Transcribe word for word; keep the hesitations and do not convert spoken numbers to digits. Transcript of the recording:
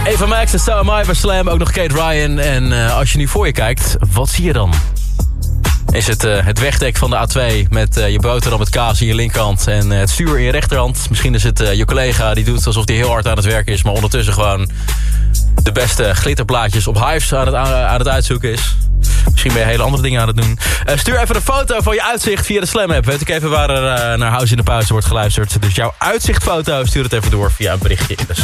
Eva Max en So Am I bij Slam. Ook nog Kate Ryan. En uh, als je nu voor je kijkt, wat zie je dan? Is het uh, het wegdek van de A twee met uh, je boterham met kaas in je linkerhand en uh, het stuur in je rechterhand? Misschien is het uh, je collega die doet alsof hij heel hard aan het werk is, maar ondertussen gewoon de beste glitterplaatjes op Hives aan het, aan het uitzoeken is. Misschien ben je hele andere dingen aan het doen. Uh, stuur even een foto van je uitzicht via de Slam-app. Weet ik even waar er uh, naar House in de Pauze wordt geluisterd. Dus jouw uitzichtfoto, stuur het even door via een berichtje in de